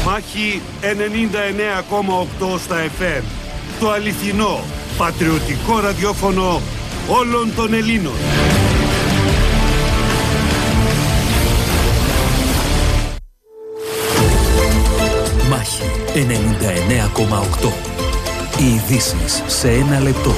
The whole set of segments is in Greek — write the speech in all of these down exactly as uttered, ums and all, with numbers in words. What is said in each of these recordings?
Μάχη ενενήντα εννέα κόμμα οκτώ στα εφ εμ. Το αληθινό, πατριωτικό ραδιόφωνο όλων των Ελλήνων. Μάχη ενενήντα εννέα κόμμα οκτώ. Οι ειδήσεις σε ένα λεπτό.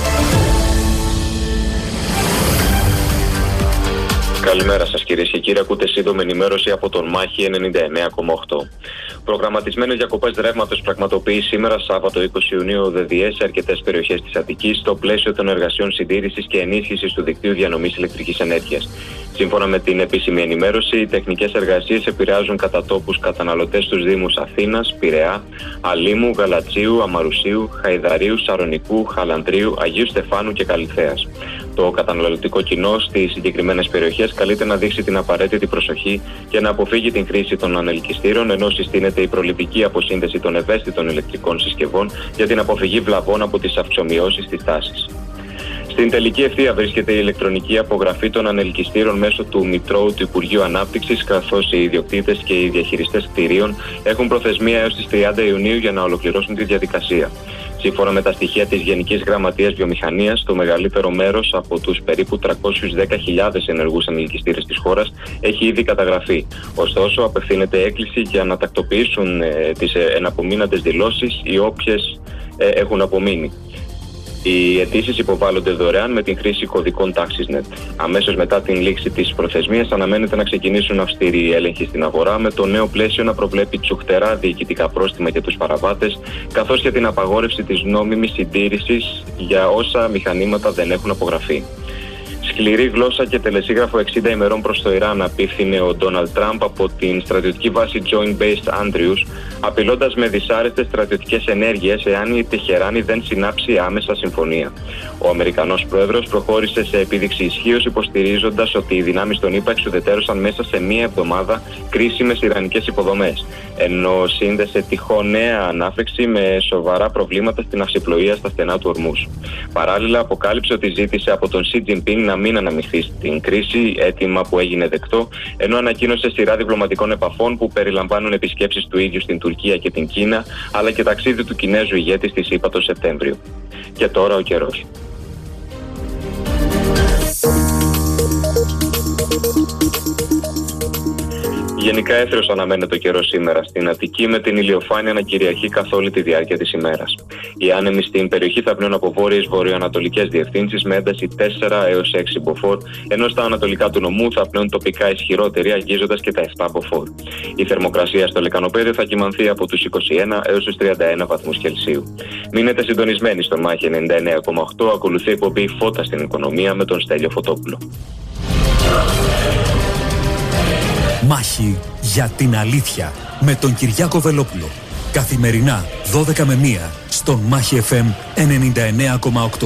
Καλημέρα σας κυρίες και κύριοι, ακούτε σύντομη ενημέρωση από τον Μάχη ενενήντα εννέα κόμμα οκτώ. Προγραμματισμένες διακοπές ρεύματος πραγματοποιεί σήμερα Σάββατο είκοσι Ιουνίου ο ΔΔΕ σε αρκετές περιοχές της Αττικής στο πλαίσιο των εργασιών συντήρησης και ενίσχυσης του δικτύου διανομής ηλεκτρικής ενέργειας. Σύμφωνα με την επίσημη ενημέρωση, οι τεχνικές εργασίες επηρεάζουν κατά τόπους καταναλωτές στους Δήμους Αθήνας, Πειραιά, Αλήμου, Γαλατσίου, Αμαρουσίου, Χαϊδαρίου, Σαρονικού, Χαλανδρίου, Αγίου Στεφάνου και Καλυθέας. Το καταναλωτικό κοινό στις συγκεκριμένες περιοχές καλείται να δείξει την απαραίτητη προσοχή και να αποφύγει την χρήση των ανελκυστήρων, ενώ συστήνεται η προληπτική αποσύνδεση των ευαίσθητων ηλεκτρικών συσκευών για την αποφυγή βλαβών από τις αυξομοιώσεις της τάσης. Στην τελική ευθεία βρίσκεται η ηλεκτρονική απογραφή των ανελκυστήρων μέσω του Μητρώου του Υπουργείου Ανάπτυξης, καθώς οι ιδιοκτήτες και οι διαχειριστές κτηρίων έχουν προθεσμία έως τις τριάντα Ιουνίου για να ολοκληρώσουν τη διαδικασία. Σύμφωνα με τα στοιχεία της Γενικής Γραμματείας Βιομηχανίας, το μεγαλύτερο μέρος από τους περίπου τριακόσιες δέκα χιλιάδες ενεργούς ανελκυστήρες της χώρας έχει ήδη καταγραφεί. Ωστόσο, απευθύνεται έκκληση για να τακτοποιήσουν ε, τις ε, εναπομείναντες δηλώσεις οι όποιες ε, έχουν απομείνει. Οι αιτήσεις υποβάλλονται δωρεάν με την χρήση κωδικών TaxisNet. Αμέσως μετά την λήξη της προθεσμίας αναμένεται να ξεκινήσουν αυστηροί έλεγχοι στην αγορά, με το νέο πλαίσιο να προβλέπει τσουχτερά διοικητικά πρόστιμα για τους παραβάτες, καθώς και την απαγόρευση της νόμιμης συντήρησης για όσα μηχανήματα δεν έχουν απογραφεί. Σκληρή γλώσσα και τελεσίγραφο εξήντα ημερών προς το Ιράν απίφθινε ο Ντόναλντ Τραμπ από την στρατιωτική βάση Joint Base Andrews, απειλώντας με δυσάρεστες στρατιωτικές ενέργειες εάν η Τεχεράνη δεν συνάψει άμεσα συμφωνία. Ο Αμερικανός πρόεδρος προχώρησε σε επίδειξη ισχύως, υποστηρίζοντας ότι οι δυνάμεις των ΗΠΑ εξουδετέρωσαν μέσα σε μία εβδομάδα κρίσιμες ιρανικές υποδομές, ενώ σύνδεσε τυχόν νέα ανάφλεξη με σοβαρά προβλήματα στην αυσιπλοεία στα στενά του Ορμούς. Παράλληλα, αποκάλυψε ότι ζήτησε από τον Σι Τζινπίνγκ να μην αναμειχθεί στην κρίση, αίτημα που έγινε δεκτό, ενώ ανακοίνωσε σειρά διπλωματικών επαφών που περιλαμβάνουν επισκέψεις του ίδιου στην Τουρκία και την Κίνα, αλλά και ταξίδι του Κινέζου ηγέτη στη ΣΥΠΑ το Σεπτέμβριο. Και τώρα ο καιρός. Γενικά έθριος αναμένεται ο καιρός σήμερα στην Αττική, με την ηλιοφάνεια να κυριαρχεί καθ' όλη τη διάρκεια της ημέρας. Οι άνεμοι στην περιοχή θα πνέουν από βόρειες βορειοανατολικές διευθύνσεις με ένταση τέσσερα έως έξι μποφόρ, ενώ στα ανατολικά του νομού θα πνέουν τοπικά ισχυρότεροι, αγγίζοντας και τα επτά μποφόρ. Η θερμοκρασία στο λεκανοπέδιο θα κυμανθεί από τους είκοσι ένα έως τους τριάντα ένα βαθμούς Κελσίου. Μείνετε συντονισμένοι στον Μάχη ενενήντα εννέα κόμμα οκτώ, ακολουθεί η εκπομπή Φώτα στην Οικονομία με τον Στέλιο Φωτόπουλο. Μάχη για την αλήθεια με τον Κυριάκο Βελόπουλο. Καθημερινά δώδεκα με μία στον Μάχη εφ εμ ενενήντα εννέα κόμμα οκτώ.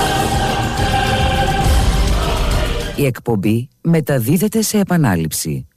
Η εκπομπή μεταδίδεται σε επανάληψη.